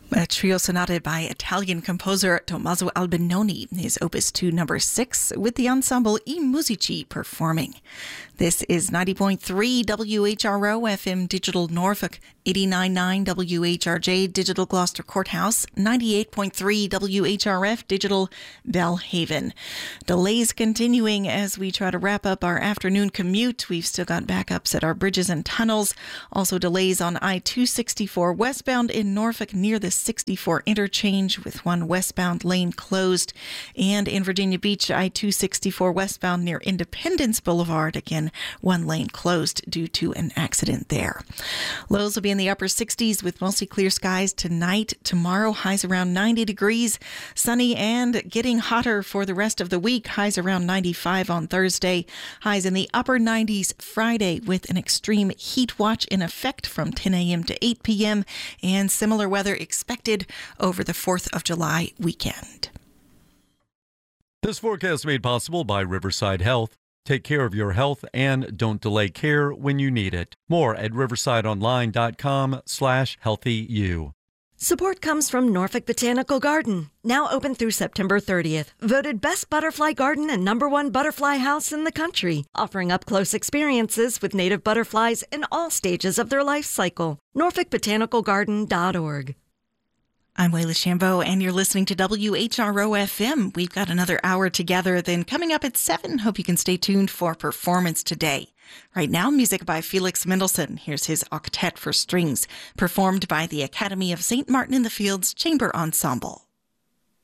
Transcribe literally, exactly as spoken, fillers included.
A trio sonata by Italian composer Tommaso Albinoni, his opus two number six, with the ensemble I Musici performing. This is ninety point three W H R O F M Digital Norfolk, eighty-nine point nine W H R J Digital Gloucester Courthouse, ninety-eight point three W H R F Digital Belhaven. Delays continuing as we try to wrap up our afternoon commute. We've still got backups at our bridges and tunnels. Also delays on I two sixty-four westbound in Norfolk near the sixty-four interchange with one westbound lane closed. And in Virginia Beach, I two sixty-four westbound near Independence Boulevard. Again, one lane closed due to an accident there. Lows will be in the upper sixties with mostly clear skies tonight. Tomorrow, highs around ninety degrees. Sunny and getting hotter for the rest of the week. Highs around ninety-five on Thursday. Highs in the upper nineties Friday with an extreme heat watch in effect from ten a.m. to eight p.m. and similar weather expected over the fourth of July weekend. This forecast made possible by Riverside Health. Take care of your health and don't delay care when you need it. More at riversideonline.com slash healthyu. Support comes from Norfolk Botanical Garden, now open through September thirtieth. Voted best butterfly garden and number one butterfly house in the country, offering up-close experiences with native butterflies in all stages of their life cycle. norfolk botanical garden dot org. I'm Wayla Shambo, and you're listening to W H R O F M. We've got another hour together, then coming up at seven. Hope you can stay tuned for Performance Today. Right now, music by Felix Mendelssohn. Here's his Octet for Strings, performed by the Academy of Saint Martin in the Fields Chamber Ensemble.